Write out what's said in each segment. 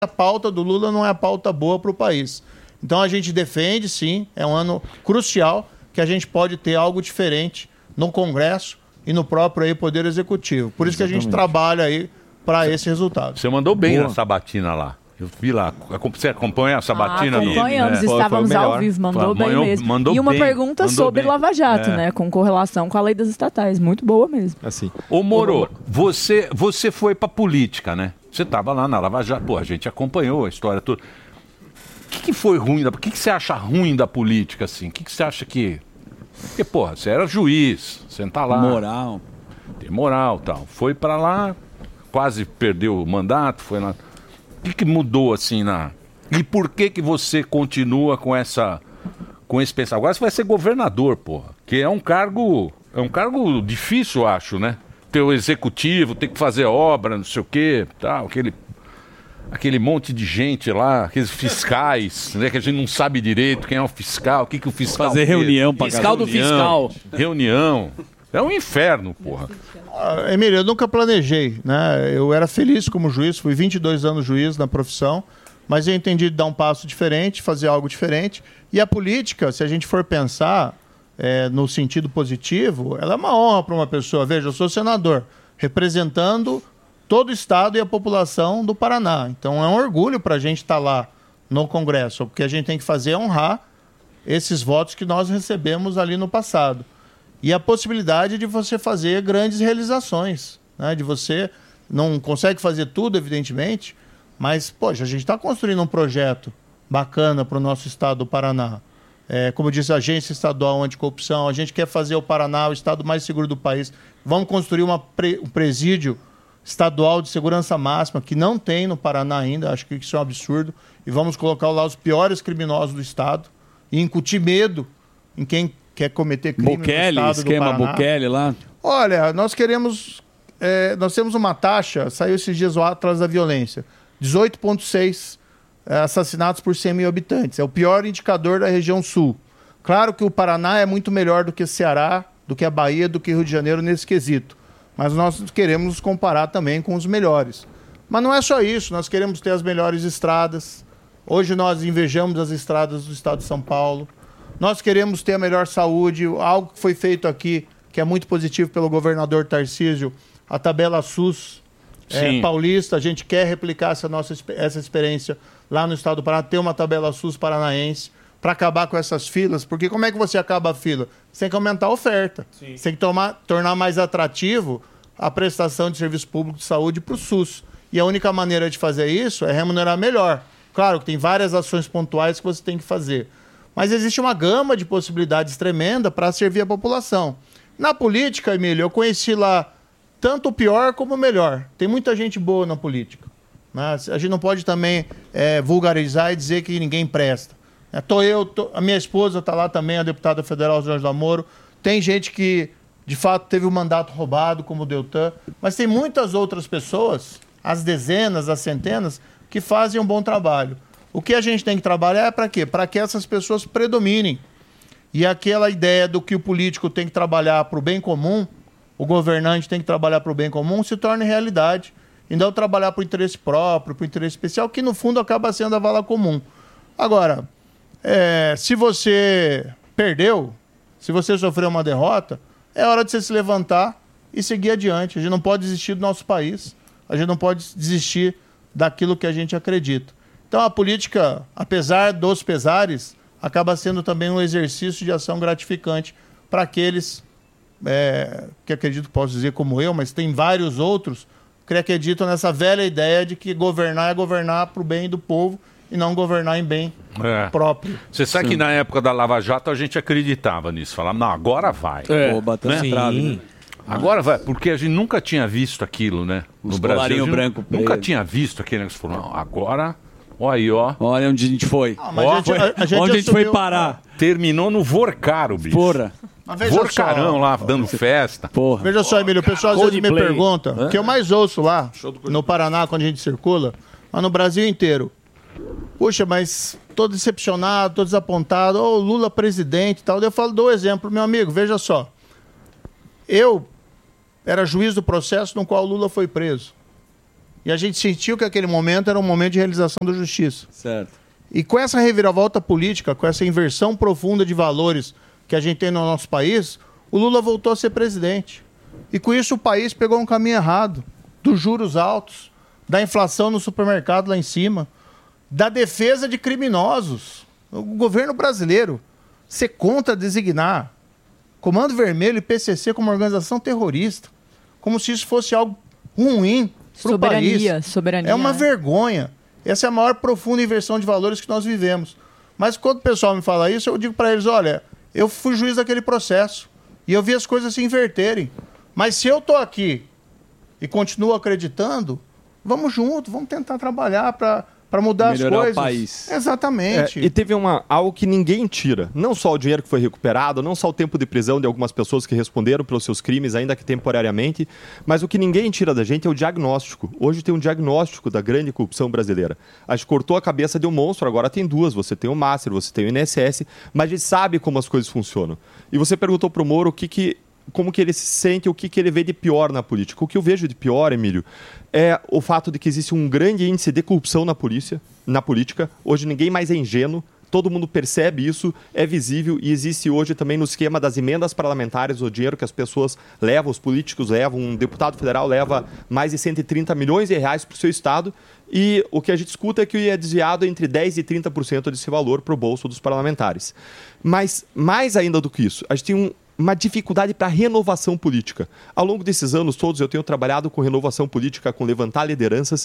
a pauta do Lula não é a pauta boa para o país. Então a gente defende, sim, é um ano crucial que a gente pode ter algo diferente no Congresso e no próprio aí Poder Executivo. Por isso que a gente trabalha aí para esse resultado. Você mandou bem na sabatina lá. Eu vi lá. Você acompanha a sabatina? Acompanhamos, estávamos ao vivo, mandou bem mesmo. E uma pergunta sobre Lava Jato, né? Com correlação com a lei das estatais. Muito boa mesmo. Assim. Ô Moro, você foi pra política, né? Você estava lá na Lava Jato. Pô, a gente acompanhou a história toda. O que foi ruim? O que você acha ruim da política, assim? O que você acha que... Porque, porra, você era juiz, senta lá. Moral. Tem moral e tal. Foi pra lá, quase perdeu o mandato, foi lá... O que mudou assim E por que você continua com esse pensamento? Agora você vai ser governador, porra. Que é um cargo difícil, acho, né? Ter o executivo, ter que fazer obra, não sei o quê, tal, aquele monte de gente lá, aqueles fiscais, né? Que a gente não sabe direito quem é o fiscal, o que o fiscal fazer reunião para fiscal do fiscal. Reunião. É um inferno, porra. Emílio, eu nunca planejei, né? Eu era feliz como juiz, fui 22 anos juiz na profissão, mas eu entendi de dar um passo diferente, fazer algo diferente. E a política, se a gente for pensar no sentido positivo, ela é uma honra para uma pessoa. Veja, eu sou senador, representando todo o estado e a população do Paraná. Então é um orgulho para a gente estar lá no Congresso. O que a gente tem que fazer é honrar esses votos que nós recebemos ali no passado. E a possibilidade de você fazer grandes realizações, né? De você não consegue fazer tudo, evidentemente, mas, poxa, a gente está construindo um projeto bacana para o nosso estado do Paraná. Como eu disse, a Agência Estadual Anticorrupção, a gente quer fazer o Paraná o estado mais seguro do país. Vamos construir um presídio estadual de segurança máxima, que não tem no Paraná ainda, acho que isso é um absurdo, e vamos colocar lá os piores criminosos do estado e incutir medo em quem quer cometer crime Bukele, no estado esquema do Paraná. Bukele lá. Olha, nós temos uma taxa, saiu esses dias o Atlas da Violência, 18,6 assassinatos por 100 mil habitantes. É o pior indicador da região sul. Claro que o Paraná é muito melhor do que o Ceará, do que a Bahia, do que o Rio de Janeiro nesse quesito. Mas nós queremos nos comparar também com os melhores. Mas não é só isso, nós queremos ter as melhores estradas. Hoje nós invejamos as estradas do estado de São Paulo. Nós queremos ter a melhor saúde, algo que foi feito aqui, que é muito positivo pelo governador Tarcísio, a tabela SUS paulista. A gente quer replicar essa experiência lá no estado do Paraná, ter uma tabela SUS paranaense, para acabar com essas filas. Porque como é que você acaba a fila? Você tem que aumentar a oferta. Sim. Você tem que tornar mais atrativo a prestação de serviço público de saúde para o SUS. E a única maneira de fazer isso é remunerar melhor. Claro que tem várias ações pontuais que você tem que fazer. Mas existe uma gama de possibilidades tremenda para servir a população. Na política, Emílio, eu conheci lá tanto o pior como o melhor. Tem muita gente boa na política, né? A gente não pode também vulgarizar e dizer que ninguém presta. A minha esposa está lá também, a deputada federal Rosângela Moro. Tem gente que, de fato, teve o mandato roubado, como o Deltan. Mas tem muitas outras pessoas, as dezenas, as centenas, que fazem um bom trabalho. O que a gente tem que trabalhar é para quê? Para que essas pessoas predominem. E aquela ideia do que o político tem que trabalhar para o bem comum, o governante tem que trabalhar para o bem comum, se torne realidade. E não trabalhar para o interesse próprio, para o interesse especial, que no fundo acaba sendo a vala comum. Agora, se você perdeu, se você sofreu uma derrota, é hora de você se levantar e seguir adiante. A gente não pode desistir do nosso país. A gente não pode desistir daquilo que a gente acredita. Então a política, apesar dos pesares, acaba sendo também um exercício de ação gratificante para aqueles que acredito, posso dizer como eu, mas tem vários outros que acreditam nessa velha ideia de que governar é governar para o bem do povo e não governar em bem próprio. Você sabe que na época da Lava Jato a gente acreditava nisso, falava, não, agora vai. Bateu na trave, né? Agora vai, porque a gente nunca tinha visto aquilo, né? No Brasil, branco nunca tinha visto aquele negócio. Não, agora... Olha aí, ó. Olha onde a gente foi. Onde a gente foi parar. Terminou no Vorcaro, bicho. Porra. Vorcarão lá, dando festa. Porra. Veja só, Emílio, o pessoal às vezes me pergunta, o que eu mais ouço lá, no Paraná, quando a gente circula, mas no Brasil inteiro. Puxa, mas tô decepcionado, tô desapontado, Lula presidente e tal. Eu falo, dou exemplo, meu amigo, veja só. Eu era juiz do processo no qual o Lula foi preso. E a gente sentiu que aquele momento era um momento de realização da justiça. Certo. E com essa reviravolta política, com essa inversão profunda de valores que a gente tem no nosso país, o Lula voltou a ser presidente. E com isso o país pegou um caminho errado, dos juros altos, da inflação no supermercado lá em cima, da defesa de criminosos. O governo brasileiro ser contra designar Comando Vermelho e PCC como organização terrorista, como se isso fosse algo ruim para o país. Soberania. É uma vergonha. Essa é a maior profunda inversão de valores que nós vivemos. Mas quando o pessoal me fala isso, eu digo para eles, olha, eu fui juiz daquele processo e eu vi as coisas se inverterem. Mas se eu estou aqui e continuo acreditando, vamos junto, vamos tentar trabalhar para mudar melhorar as coisas. O país. Exatamente. E teve algo que ninguém tira. Não só o dinheiro que foi recuperado, não só o tempo de prisão de algumas pessoas que responderam pelos seus crimes, ainda que temporariamente, mas o que ninguém tira da gente é o diagnóstico. Hoje tem um diagnóstico da grande corrupção brasileira. A gente cortou a cabeça de um monstro, agora tem duas. Você tem o Master, você tem o INSS, mas a gente sabe como as coisas funcionam. E você perguntou para o Moro como que ele se sente, o que ele vê de pior na política. O que eu vejo de pior, Emílio, é o fato de que existe um grande índice de corrupção na política. Hoje ninguém mais é ingênuo, todo mundo percebe isso, é visível e existe hoje também no esquema das emendas parlamentares o dinheiro que as pessoas levam, os políticos levam, um deputado federal leva mais de 130 milhões de reais para o seu estado e o que a gente escuta é que é desviado entre 10% e 30% desse valor para o bolso dos parlamentares. Mas mais ainda do que isso, a gente tem uma dificuldade para renovação política. Ao longo desses anos todos eu tenho trabalhado com renovação política, com levantar lideranças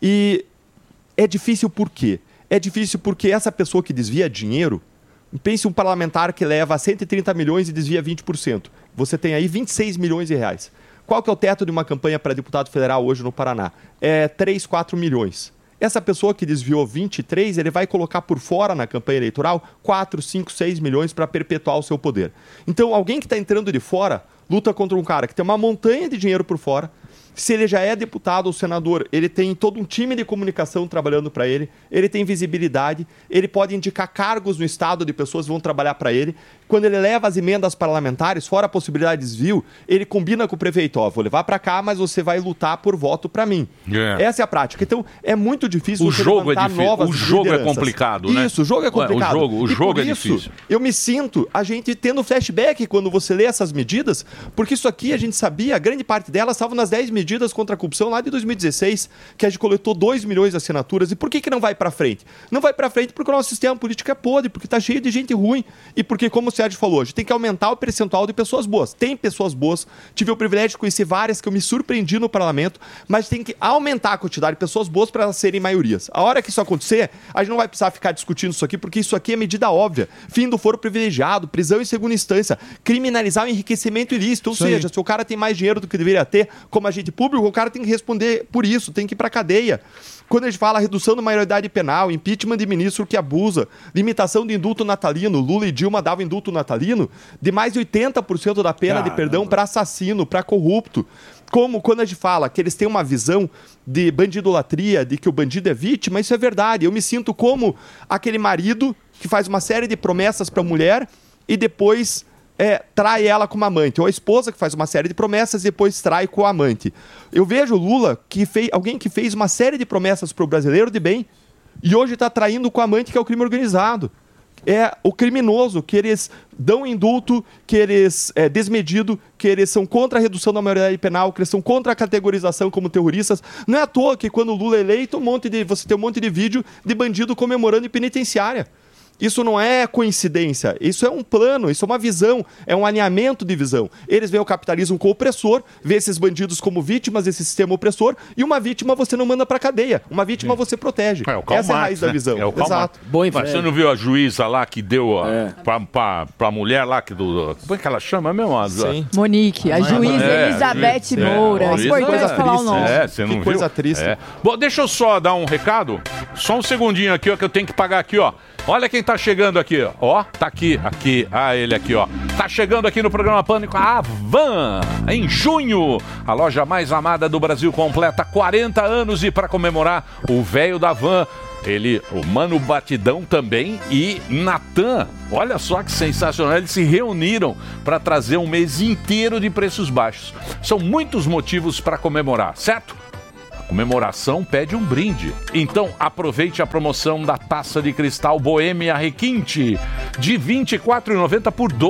e é difícil por quê? É difícil porque essa pessoa que desvia dinheiro, pense um parlamentar que leva 130 milhões e desvia 20%. Você tem aí 26 milhões de reais. Qual que é o teto de uma campanha para deputado federal hoje no Paraná? É 3, 4 milhões. Essa pessoa que desviou 23, ele vai colocar por fora na campanha eleitoral 4, 5, 6 milhões para perpetuar o seu poder. Então, alguém que está entrando de fora luta contra um cara que tem uma montanha de dinheiro por fora. Se ele já é deputado ou senador, ele tem todo um time de comunicação trabalhando para ele, ele tem visibilidade, ele pode indicar cargos no estado de pessoas que vão trabalhar para ele. Quando ele leva as emendas parlamentares, fora a possibilidade de desvio, ele combina com o prefeito, vou levar para cá, mas você vai lutar por voto para mim. Essa é a prática. Então, é muito difícil você levantar novas lideranças. O jogo é complicado, né? Isso, o jogo é complicado. O jogo é difícil. Eu me sinto, a gente tendo flashback quando você lê essas medidas, porque isso aqui a gente sabia, a grande parte delas estavam nas 10 medidas contra a corrupção lá de 2016, que a gente coletou 2 milhões de assinaturas. E por que não vai para frente? Não vai para frente porque o nosso sistema político é podre, porque está cheio de gente ruim e porque, como o Sérgio falou, a gente tem que aumentar o percentual de pessoas boas. Tem pessoas boas, tive o privilégio de conhecer várias que eu me surpreendi no parlamento, mas tem que aumentar a quantidade de pessoas boas para elas serem maiorias. A hora que isso acontecer, a gente não vai precisar ficar discutindo isso aqui, porque isso aqui é medida óbvia. Fim do foro privilegiado, prisão em segunda instância, criminalizar o enriquecimento ilícito, ou seja, se o cara tem mais dinheiro do que deveria ter como agente público, o cara tem que responder por isso, tem que ir para a cadeia. Quando a gente fala redução da maioridade penal, impeachment de ministro que abusa, limitação de indulto natalino, Lula e Dilma davam indulto natalino de mais de 80% da pena de perdão para assassino, para corrupto. Como quando a gente fala que eles têm uma visão de bandidolatria, de que o bandido é vítima, isso é verdade. Eu me sinto como aquele marido que faz uma série de promessas para a mulher e depois trai ela com uma amante, ou a esposa que faz uma série de promessas e depois trai com o amante. Eu vejo o Lula, alguém que fez uma série de promessas para o brasileiro de bem e hoje está traindo com o amante, que é o crime organizado. É o criminoso, que eles dão indulto, que eles desmedido, que eles são contra a redução da maioridade penal, que eles são contra a categorização como terroristas. Não é à toa que quando o Lula é eleito, você tem um monte de vídeo de bandido comemorando em penitenciária. Isso não é coincidência, isso é um plano, isso é uma visão, é um alinhamento de visão. Eles veem o capitalismo como opressor, vê esses bandidos como vítimas desse sistema opressor, e uma vítima você não manda pra cadeia, uma vítima você protege. Essa é a raiz da visão. Exato. Mas você não viu a juíza lá que deu pra mulher lá, como é que ela chama mesmo? Sim. Monique, a juíza Elizabeth Moura. É importante falar o nome. Você não viu? Coisa triste. Bom, deixa eu só dar um recado, só um segundinho aqui, que eu tenho que pagar aqui, Olha quem tá chegando aqui, tá aqui, ele aqui, Tá chegando aqui no programa Pânico a Van, em junho. A loja mais amada do Brasil completa 40 anos e para comemorar, o velho da Van, o Mano Batidão também e Natan. Olha só que sensacional, eles se reuniram para trazer um mês inteiro de preços baixos. São muitos motivos para comemorar, certo? Comemoração pede um brinde. Então aproveite a promoção da taça de cristal Boêmia Requinte de R$ 24,90 por R$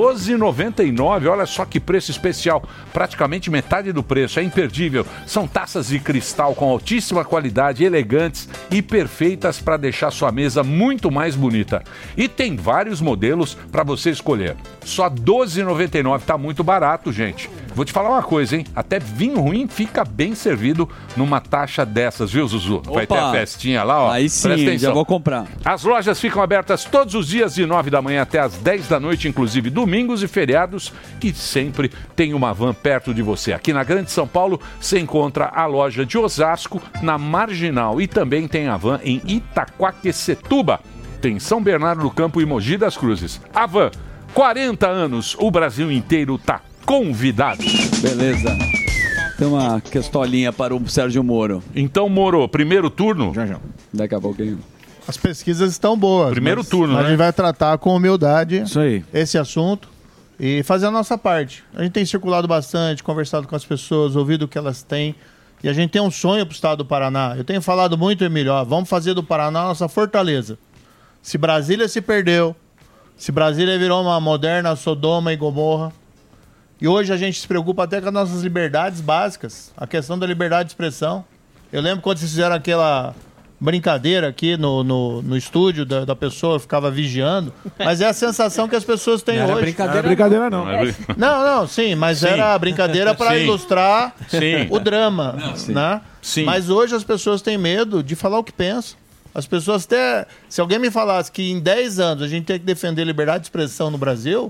12,99. Olha só que preço especial, praticamente metade do preço, é imperdível. São taças de cristal com altíssima qualidade, elegantes e perfeitas para deixar sua mesa muito mais bonita. E tem vários modelos para você escolher. Só R$ 12,99, tá muito barato, gente. Vou te falar uma coisa, hein? Até vinho ruim fica bem servido numa taxa dessas, viu, Zuzu? Vai ter a festinha lá, ó. Aí sim, já vou comprar. As lojas ficam abertas todos os dias de 9 da manhã até as 10 da noite, inclusive domingos e feriados, e sempre tem uma van perto de você. Aqui na Grande São Paulo, você encontra a loja de Osasco, na Marginal, e também tem a van em Itaquaquecetuba. Tem São Bernardo do Campo e Mogi das Cruzes. A van, 40 anos, o Brasil inteiro tá convidado. Beleza. Tem uma questolinha para o Sérgio Moro. Então, Moro, primeiro turno? Já. Daqui a pouquinho. As pesquisas estão boas. Primeiro turno, né? A gente vai tratar com humildade Isso aí. esse assunto e fazer a nossa parte. A gente tem circulado bastante, conversado com as pessoas, ouvido o que elas têm. E a gente tem um sonho para o estado do Paraná. Eu tenho falado muito, Emílio, vamos fazer do Paraná a nossa fortaleza. Se Brasília se perdeu, se Brasília virou uma moderna Sodoma e Gomorra, e hoje a gente se preocupa até com as nossas liberdades básicas, a questão da liberdade de expressão. Eu lembro quando vocês fizeram aquela brincadeira aqui no estúdio da pessoa, ficava vigiando, mas é a sensação que as pessoas têm hoje. Não era brincadeira, não. Não, sim, mas era a brincadeira para ilustrar o drama, né? Sim. Mas hoje as pessoas têm medo de falar o que pensam. As pessoas até... Se alguém me falasse que em 10 anos a gente tem que defender a liberdade de expressão no Brasil,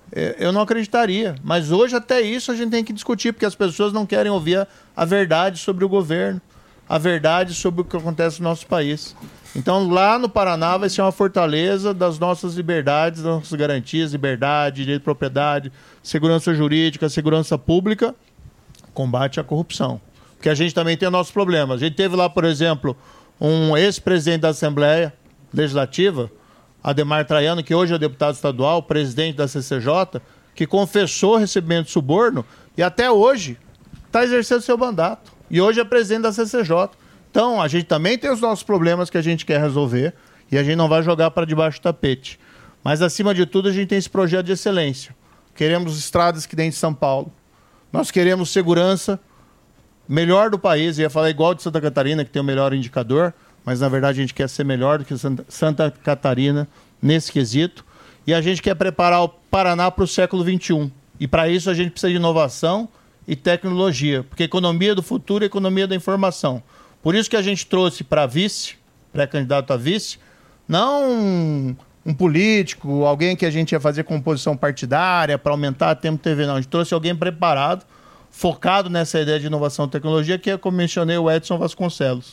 eu não acreditaria. Mas hoje até isso a gente tem que discutir, porque as pessoas não querem ouvir a verdade sobre o governo, a verdade sobre o que acontece no nosso país. Então lá no Paraná vai ser uma fortaleza das nossas liberdades, das nossas garantias, liberdade, direito de propriedade, segurança jurídica, segurança pública, combate à corrupção. Porque a gente também tem nossos problemas. A gente teve lá, por exemplo, um ex-presidente da Assembleia Legislativa, Ademar Traiano, que hoje é deputado estadual, presidente da CCJ, que confessou recebimento de suborno e até hoje está exercendo seu mandato. E hoje é presidente da CCJ. Então, a gente também tem os nossos problemas que a gente quer resolver e a gente não vai jogar para debaixo do tapete. Mas, acima de tudo, a gente tem esse projeto de excelência. Queremos estradas que nem de São Paulo. Nós queremos segurança melhor do país. Eu ia falar igual de Santa Catarina, que tem o melhor indicador, mas, na verdade, a gente quer ser melhor do que Santa Catarina nesse quesito. E a gente quer preparar o Paraná para o século XXI. E, para isso, a gente precisa de inovação e tecnologia, porque economia do futuro é economia da informação. Por isso que a gente trouxe para vice, pré-candidato a vice, não um político, alguém que a gente ia fazer composição partidária para aumentar o tempo de TV, não. A gente trouxe alguém preparado, focado nessa ideia de inovação e tecnologia, que é como mencionei o Edson Vasconcelos.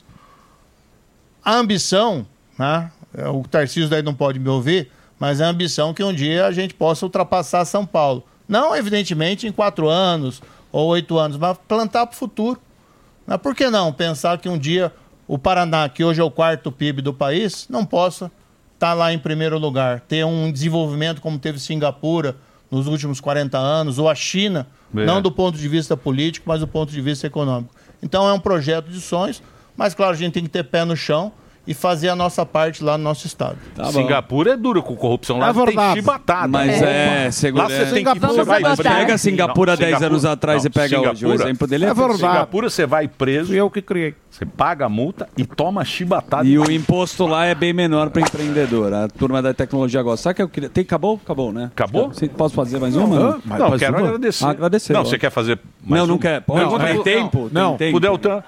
A ambição, né? O Tarcísio daí não pode me ouvir, mas a ambição que um dia a gente possa ultrapassar São Paulo. Não, evidentemente, em 4 anos ou 8 anos, mas plantar para o futuro. Mas por que não pensar que um dia o Paraná, que hoje é o 4º PIB do país, não possa estar lá em primeiro lugar, ter um desenvolvimento como teve Singapura nos últimos 40 anos, ou a China, não do ponto de vista político, mas do ponto de vista econômico. Então é um projeto de sonhos, mas claro, a gente tem que ter pé no chão e fazer a nossa parte lá no nosso estado. Tá, Singapura é duro com corrupção. Lá tem chibatada. Mas segurança. Lá você tem que... Você vai pega Singapura 10 anos atrás e pega hoje. O exemplo dele é Singapura, você vai preso. Fui eu que criei. Você paga a multa e toma chibatada. E o imposto lá é bem menor para empreendedor. A turma da tecnologia gosta. Sabe que eu queria... Acabou? Acabou, né? Acabou? Posso fazer mais uma? Não, quero agradecer. Agradecer. Não, você quer fazer mais uma? Não quer. Tem tempo? Não. O Deltan.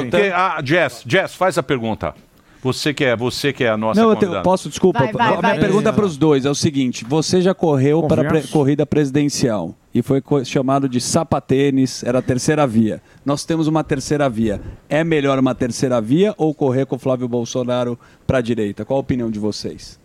Jess, faz a pergunta. Você que é a nossa convidada. Posso, desculpa. A minha pergunta para os dois é o seguinte: você já correu para a corrida presidencial e foi chamado de sapatênis, era a terceira via. Nós temos uma terceira via. É melhor uma terceira via ou correr com o Flávio Bolsonaro para a direita? Qual a opinião de vocês?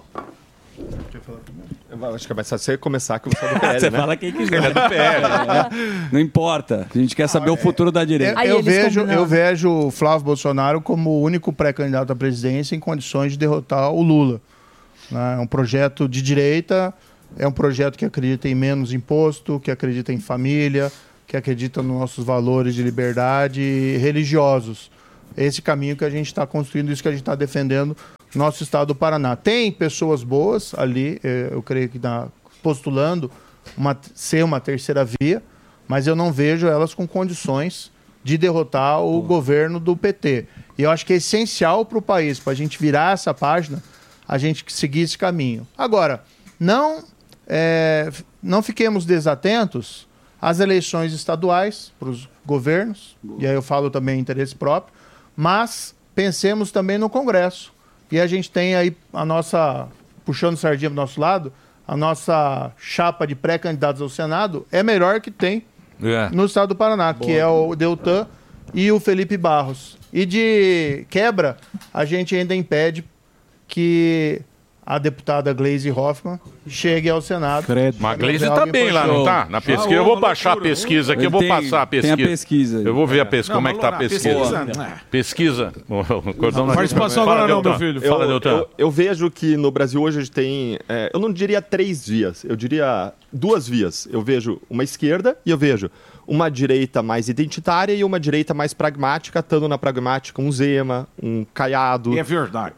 Eu acho que vai ser você começar que você é do PL, você né? fala quem quiser. É do PL. Não importa. A gente quer saber o futuro da direita. Eu vejo o Flávio Bolsonaro como o único pré-candidato à presidência em condições de derrotar o Lula. É um projeto de direita, é um projeto que acredita em menos imposto, que acredita em família, que acredita nos nossos valores de liberdade religiosos. esse caminho que a gente está construindo, isso que a gente está defendendo no nosso estado do Paraná. Tem pessoas boas ali, eu creio que postulando ser uma terceira via, mas eu não vejo elas com condições de derrotar o governo do PT. E eu acho que é essencial para o país, para a gente virar essa página, a gente seguir esse caminho. Agora, não fiquemos desatentos às eleições estaduais, para os governos, e aí eu falo também em interesse próprio, mas pensemos também no Congresso. E a gente tem aí puxando sardinha do nosso lado, a nossa chapa de pré-candidatos ao Senado é a melhor que tem no estado do Paraná, que é o Deltan e o Felipe Barros. E de quebra, a gente ainda impede que a deputada Gleisi Hoffmann chegue ao Senado. Mas a Gleisi está bem lá, não está? Na pesquisa. Eu vou baixar a pesquisa aqui, eu vou passar a pesquisa. Tem a pesquisa. Eu vou ver a pesquisa, como é que está a pesquisa. Pesquisa. Participação agora não, meu filho. Fala, Deltan. Eu vejo que no Brasil hoje a gente tem, eu não diria 3 vias, eu diria 2 vias. Eu vejo uma esquerda e eu vejo uma direita mais identitária e uma direita mais pragmática, estando na pragmática um Zema, um Caiado. E é verdade.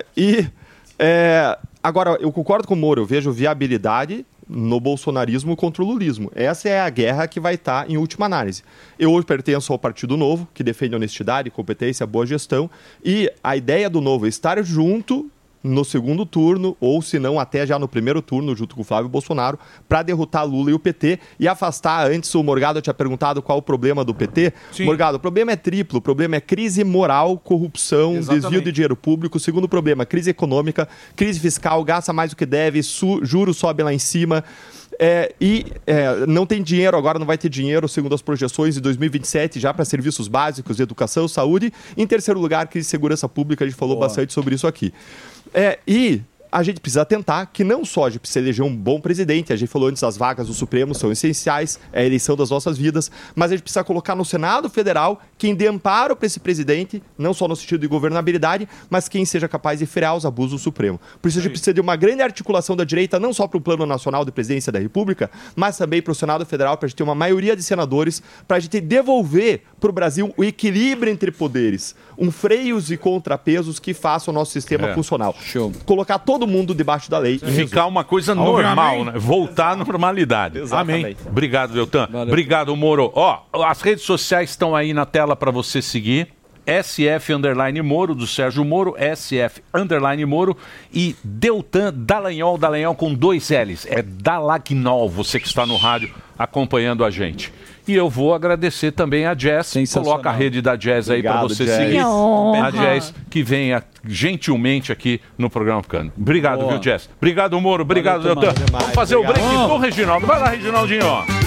Agora, eu concordo com o Moro, eu vejo viabilidade no bolsonarismo contra o lulismo. Essa é a guerra que vai estar em última análise. Eu hoje pertenço ao Partido Novo, que defende honestidade, competência, boa gestão, e a ideia do Novo é estar junto no segundo turno, ou se não até já no primeiro turno, junto com o Flávio Bolsonaro, para derrotar Lula e o PT e afastar. Antes o Morgado tinha perguntado qual o problema do PT. Sim. Morgado, o problema é triplo. O problema é crise moral, corrupção, desvio de dinheiro público. O segundo problema, crise econômica, crise fiscal, gasta mais do que deve, juros sobem lá em cima. Não tem dinheiro, agora não vai ter dinheiro, segundo as projeções, em 2027 já para serviços básicos, educação, saúde. Em terceiro lugar, crise de segurança pública, a gente falou bastante sobre isso aqui. E a gente precisa atentar que não só a gente precisa eleger um bom presidente, a gente falou antes, as vagas do Supremo são essenciais, é a eleição das nossas vidas, mas a gente precisa colocar no Senado Federal quem dê amparo para esse presidente, não só no sentido de governabilidade, mas quem seja capaz de frear os abusos do Supremo. Por isso a gente precisa de uma grande articulação da direita, não só para o Plano Nacional de Presidência da República, mas também para o Senado Federal, para a gente ter uma maioria de senadores, para a gente devolver para o Brasil o equilíbrio entre poderes, freios e contrapesos que façam o nosso sistema funcional. Show. Colocar todo mundo debaixo da lei. Ficar uma coisa normal, né? Voltar à normalidade. Exatamente. Amém. Obrigado, Deltan. Obrigado, Moro. As redes sociais estão aí na tela para você seguir. SF_Moro, do Sérgio Moro, SF_Moro e Deltan Dallagnol, Dallagnol com 2 L's. É Dallagnol, você que está no rádio acompanhando a gente. E eu vou agradecer também a Jazz. Coloca a rede da Jazz aí para você seguir. A Jazz que venha gentilmente aqui no programa Ficando. Obrigado, viu, Jazz? Obrigado, Moro. Obrigado, Deltan. Vamos fazer o break do Reginaldo. Vai lá, Reginaldinho.